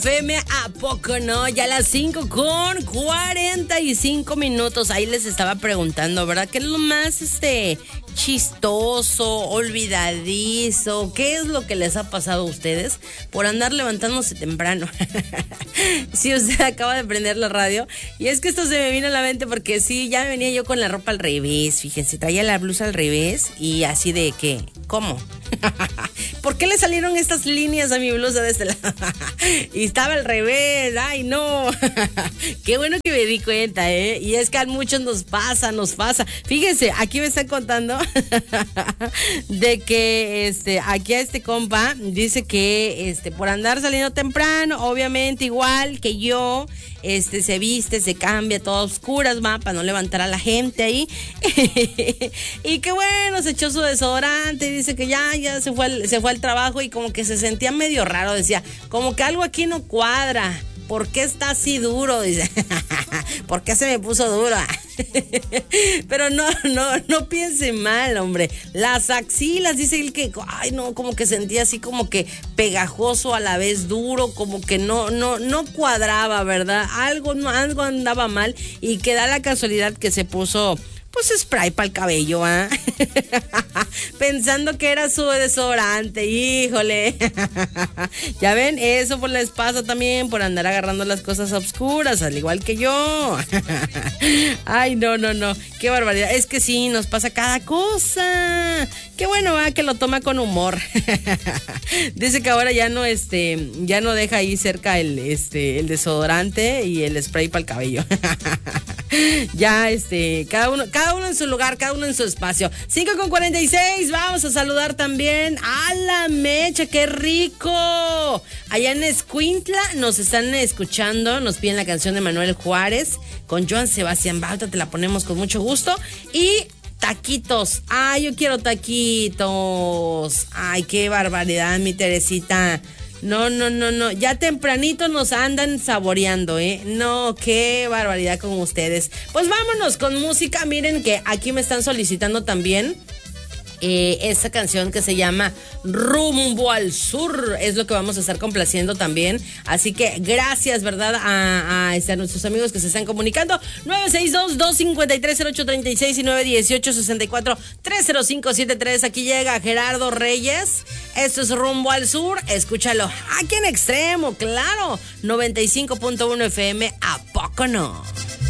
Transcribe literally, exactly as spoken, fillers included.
F M, ¿a poco no? Ya a las cinco con cuarenta y cinco minutos. Ahí les estaba preguntando, ¿verdad? ¿Qué es lo más este chistoso, olvidadizo? ¿Qué es lo que les ha pasado a ustedes por andar levantándose temprano? Si usted acaba de prender la radio. Y es que esto se me vino a la mente porque sí, ya venía yo con la ropa al revés. Fíjense, traía la blusa al revés y así de que, ¿cómo? ¿Por qué le salieron estas líneas a mi blusa de este lado? Y estaba al revés, ay no. Qué bueno que me di cuenta, ¿eh? Y es que a muchos nos pasa, nos pasa. Fíjense, aquí me están contando de que este, aquí a este compa dice que este, por andar saliendo temprano, obviamente igual que yo, este, se viste, se cambia, todo a oscuras, va, para no levantar a la gente ahí. Y que bueno, se echó su desodorante y dice que ya, ya se fue, al, se fue al trabajo y como que se sentía medio raro, decía, como que algo aquí no cuadra. ¿Por qué está así duro? Dice, ¿por qué se me puso duro? Pero no, no, no piense mal, hombre. Las axilas, dice él que, ay no, como que sentía así como que pegajoso a la vez duro, como que no, no, no cuadraba, ¿verdad? Algo, no, algo andaba mal y que da la casualidad que se puso pues spray para el cabello, ¿ah? ¿eh? Pensando que era su desodorante, híjole. Ya ven, eso pues les pasa también por andar agarrando las cosas obscuras, al igual que yo. Ay, no, no, no, qué barbaridad. Es que sí, nos pasa cada cosa. Qué bueno, ¿ah? Que lo toma con humor. Dice que ahora ya no, este, ya no deja ahí cerca el, este, el desodorante y el spray para el cabello. Ya, este, cada uno, cada uno en su lugar, cada uno en su espacio. cinco con cuarenta y seis, vamos a saludar también a la Mecha, qué rico. Allá en Escuintla nos están escuchando, nos piden la canción de Manuel Juárez con Joan Sebastián Bauta, te la ponemos con mucho gusto. Y taquitos, ay, yo quiero taquitos. Ay, qué barbaridad, mi Teresita. No, no, no, no, ya tempranito nos andan saboreando, ¿eh? No, qué barbaridad con ustedes. Pues vámonos con música, miren que aquí me están solicitando también eh, esta canción que se llama Rumbo al Sur, es lo que vamos a estar complaciendo también, así que gracias, ¿verdad? A, a, este, a nuestros amigos que se están comunicando, nueve seis dos, dos cinco tres, cero ocho tres seis y nueve uno ocho, seis cuatro, tres cero cinco siete tres, aquí llega Gerardo Reyes, esto es Rumbo al Sur, escúchalo, aquí en Extremo, claro, noventa y cinco punto uno F M, ¿a poco no?